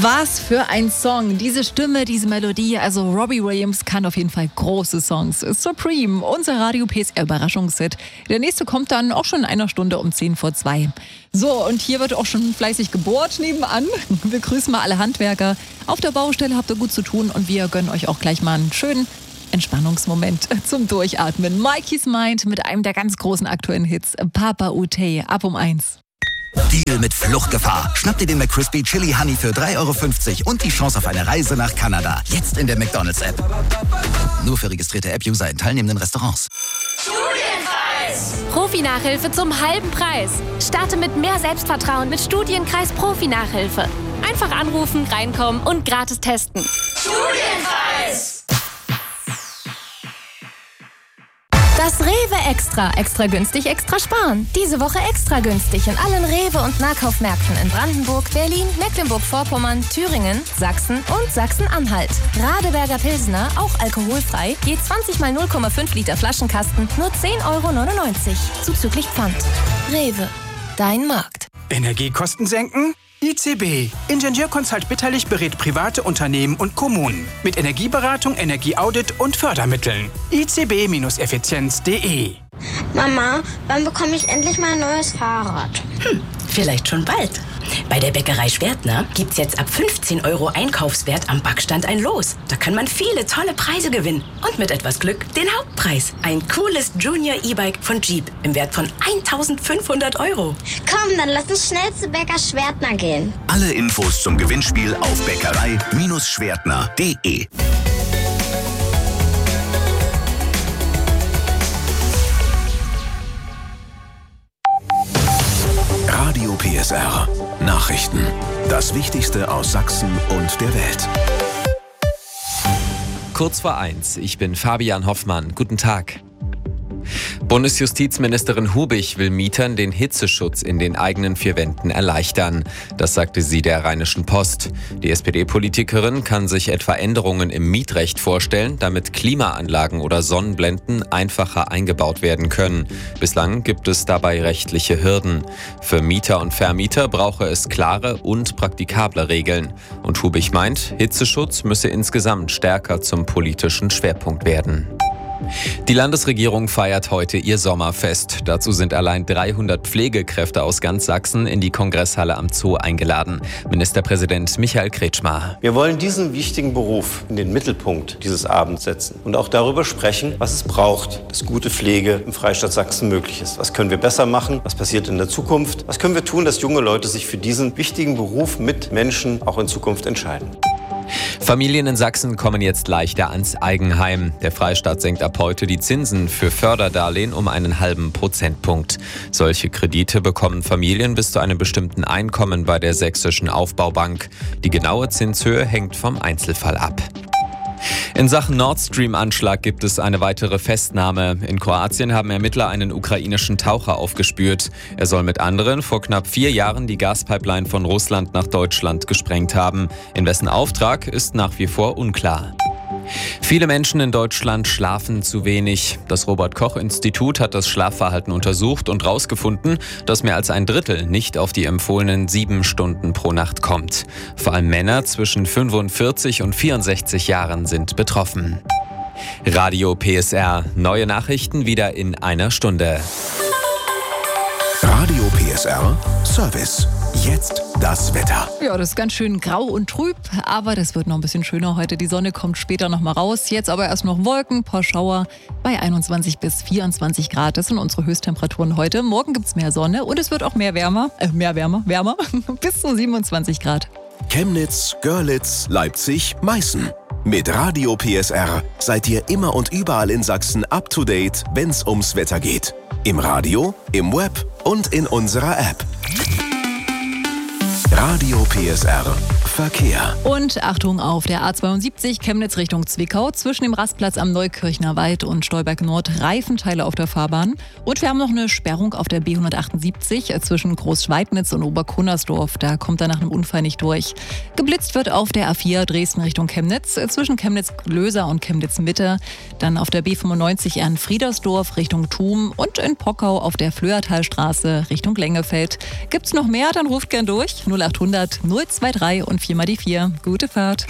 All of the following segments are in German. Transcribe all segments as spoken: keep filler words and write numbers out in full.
Was für ein Song. Diese Stimme, diese Melodie. Also Robbie Williams kann auf jeden Fall große Songs. Supreme, unser Radio P S R-Überraschungshit. Der nächste kommt dann auch schon in einer Stunde um zehn vor zwei. So, und hier wird auch schon fleißig gebohrt nebenan. Wir grüßen mal alle Handwerker. Auf der Baustelle habt ihr gut zu tun und wir gönnen euch auch gleich mal einen schönen Entspannungsmoment zum Durchatmen. Mikey's Mind mit einem der ganz großen aktuellen Hits. Papa Utey, ab um eins. Deal mit Fluchtgefahr. Schnapp dir den McCrispy Chili Honey für drei Euro fünfzig und die Chance auf eine Reise nach Kanada. Jetzt in der McDonald's-App. Nur für registrierte App-User in teilnehmenden Restaurants. Studienkreis! Profi-Nachhilfe zum halben Preis. Starte mit mehr Selbstvertrauen mit Studienkreis Profi-Nachhilfe. Einfach anrufen, reinkommen und gratis testen. Studienkreis! Das Rewe Extra. Extra günstig, extra sparen. Diese Woche extra günstig in allen Rewe- und Nahkaufmärkten in Brandenburg, Berlin, Mecklenburg-Vorpommern, Thüringen, Sachsen und Sachsen-Anhalt. Radeberger Pilsner, auch alkoholfrei, je zwanzig mal null Komma fünf Liter Flaschenkasten, nur zehn Euro neunundneunzig. Zuzüglich Pfand. Rewe. Dein Markt. Energiekosten senken? I C B. Ingenieurconsult Bitterlich berät private Unternehmen und Kommunen mit Energieberatung, Energieaudit und Fördermitteln. i c b Effizienz punkt de. Mama, wann bekomme ich endlich mal ein neues Fahrrad? Hm, vielleicht schon bald. Bei der Bäckerei Schwertner gibt's jetzt ab fünfzehn Euro Einkaufswert am Backstand ein Los. Da kann man viele tolle Preise gewinnen. Und mit etwas Glück den Hauptpreis. Ein cooles Junior E-Bike von Jeep im Wert von eintausendfünfhundert Euro. Komm, dann lass uns schnell zu Bäcker Schwertner gehen. Alle Infos zum Gewinnspiel auf bäckerei Schwertner punkt de. Radio P S R. Nachrichten. Das Wichtigste aus Sachsen und der Welt. Kurz vor eins. Ich bin Fabian Hoffmann. Guten Tag. Bundesjustizministerin Hubich will Mietern den Hitzeschutz in den eigenen vier Wänden erleichtern. Das sagte sie der Rheinischen Post. Die S P D-Politikerin kann sich etwa Änderungen im Mietrecht vorstellen, damit Klimaanlagen oder Sonnenblenden einfacher eingebaut werden können. Bislang gibt es dabei rechtliche Hürden. Für Mieter und Vermieter brauche es klare und praktikable Regeln. Und Hubich meint, Hitzeschutz müsse insgesamt stärker zum politischen Schwerpunkt werden. Die Landesregierung feiert heute ihr Sommerfest. Dazu sind allein dreihundert Pflegekräfte aus ganz Sachsen in die Kongresshalle am Zoo eingeladen. Ministerpräsident Michael Kretschmer. Wir wollen diesen wichtigen Beruf in den Mittelpunkt dieses Abends setzen und auch darüber sprechen, was es braucht, dass gute Pflege im Freistaat Sachsen möglich ist. Was können wir besser machen? Was passiert in der Zukunft? Was können wir tun, dass junge Leute sich für diesen wichtigen Beruf mit Menschen auch in Zukunft entscheiden? Familien in Sachsen kommen jetzt leichter ans Eigenheim. Der Freistaat senkt ab heute die Zinsen für Förderdarlehen um einen halben Prozentpunkt. Solche Kredite bekommen Familien bis zu einem bestimmten Einkommen bei der Sächsischen Aufbaubank. Die genaue Zinshöhe hängt vom Einzelfall ab. In Sachen Nord Stream-Anschlag gibt es eine weitere Festnahme. In Kroatien haben Ermittler einen ukrainischen Taucher aufgespürt. Er soll mit anderen vor knapp vier Jahren die Gaspipeline von Russland nach Deutschland gesprengt haben. In wessen Auftrag ist nach wie vor unklar. Viele Menschen in Deutschland schlafen zu wenig. Das Robert-Koch-Institut hat das Schlafverhalten untersucht und herausgefunden, dass mehr als ein Drittel nicht auf die empfohlenen sieben Stunden pro Nacht kommt. Vor allem Männer zwischen fünfundvierzig und vierundsechzig Jahren sind betroffen. Radio P S R. Neue Nachrichten wieder in einer Stunde. Radio P S R Service. Jetzt das Wetter. Ja, das ist ganz schön grau und trüb, aber das wird noch ein bisschen schöner heute. Die Sonne kommt später noch mal raus. Jetzt aber erst noch Wolken, ein paar Schauer bei einundzwanzig bis vierundzwanzig Grad. Das sind unsere Höchsttemperaturen heute. Morgen gibt es mehr Sonne und es wird auch mehr wärmer. Äh, mehr wärmer, wärmer. bis zu siebenundzwanzig Grad. Chemnitz, Görlitz, Leipzig, Meißen. Mit Radio P S R seid ihr immer und überall in Sachsen up to date, wenn's ums Wetter geht. Im Radio, im Web und in unserer App. Radio P S R Verkehr. Und Achtung auf der A zweiundsiebzig Chemnitz Richtung Zwickau zwischen dem Rastplatz am Neukirchner Wald und Stolberg Nord Reifenteile auf der Fahrbahn. Und wir haben noch eine Sperrung auf der B hundertachtundsiebzig zwischen Großschweidnitz und Oberkunnersdorf. Da kommt er nach einem Unfall nicht durch. Geblitzt wird auf der A vier Dresden Richtung Chemnitz zwischen Chemnitz-Löser und Chemnitz-Mitte. Dann auf der B fünfundneunzig Ehrenfriedersdorf Richtung Thum und in Pockau auf der Flöertalstraße Richtung Lengefeld. Gibt's noch mehr? Dann ruft gern durch null achthundert null zwei drei und vier mal die vier. Gute Fahrt.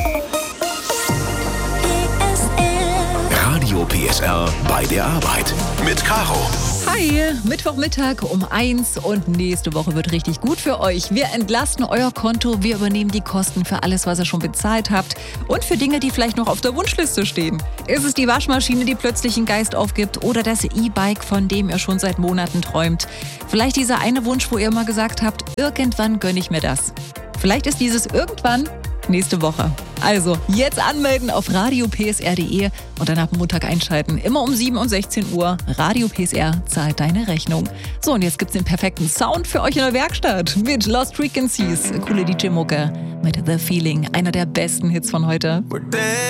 Radio P S R bei der Arbeit mit Caro. Hi, Mittwochmittag um eins und nächste Woche wird richtig gut für euch. Wir entlasten euer Konto, wir übernehmen die Kosten für alles, was ihr schon bezahlt habt und für Dinge, die vielleicht noch auf der Wunschliste stehen. Ist es die Waschmaschine, die plötzlich einen Geist aufgibt oder das E-Bike, von dem ihr schon seit Monaten träumt? Vielleicht dieser eine Wunsch, wo ihr mal gesagt habt, irgendwann gönne ich mir das. Vielleicht ist dieses irgendwann nächste Woche. Also, jetzt anmelden auf radio p s r punkt d e und dann ab Montag einschalten. Immer um sieben und sechzehn Uhr. Radio P S R zahlt deine Rechnung. So, und jetzt gibt's den perfekten Sound für euch in der Werkstatt mit Lost Frequencies. Coole D J-Mucke mit The Feeling. Einer der besten Hits von heute.